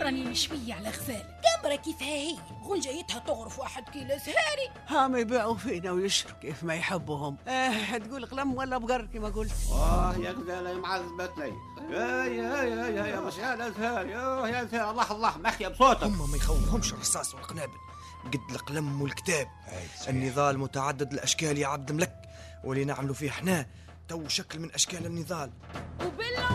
راني شوية على غزالة قمرة كيفها هي غنجيتها تغرف 1 كيلو سهاري. هم يبيعوا فينا ويشروا كيف ما يحبوهم. تقول قلم ولا بقر كما قلت. يا غزالة يا معذبتني. يا مشغالة زهار. يا زهار الله مخيا بصوتك. هم ما يخونهمش الرصاص والقنابل قد القلم والكتاب. النضال متعدد الأشكال يا عبد الملك، واللي نعملوا فيه احنا تو شكل من أشكال النضال. وبالله